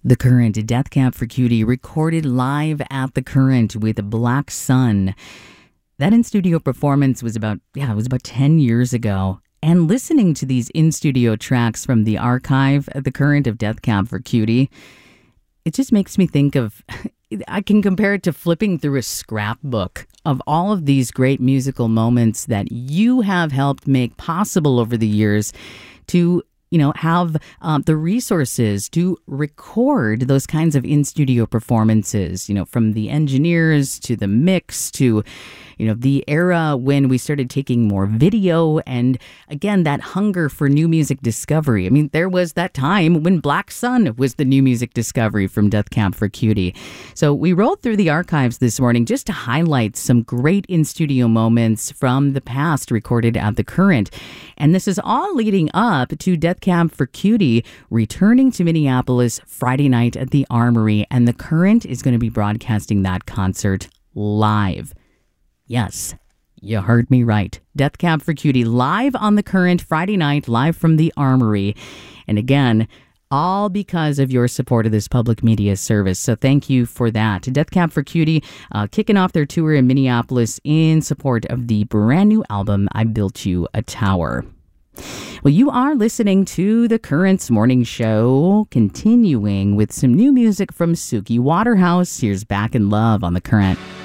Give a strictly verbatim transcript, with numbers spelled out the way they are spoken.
The Current, Death Cab for Cutie, recorded live at The Current with Black Sun. That in-studio performance was about, yeah, it was about ten years ago. And listening to these in-studio tracks from the archive at The Current of Death Cab for Cutie, it just makes me think of, I can compare it to flipping through a scrapbook of all of these great musical moments that you have helped make possible over the years to you know, have um, the resources to record those kinds of in-studio performances, you know, from the engineers to the mix to, you know, the era when we started taking more video and, again, that hunger for new music discovery. I mean, there was that time when Black Sun was the new music discovery from Death Cab for Cutie. So we rolled through the archives this morning just to highlight some great in-studio moments from the past recorded at The Current. And this is all leading up to Death Cab for Cutie returning to Minneapolis Friday night at the Armory, and The Current is going to be broadcasting that concert live. Yes, you heard me right. Death Cab for Cutie live on The Current Friday night, live from the Armory. And again, all because of your support of this public media service. So thank you for that. Death Cab for Cutie uh, kicking off their tour in Minneapolis in support of the brand new album, I Built You a Tower. Well, you are listening to The Current's Morning Show, continuing with some new music from Suki Waterhouse. Here's Back in Love on The Current.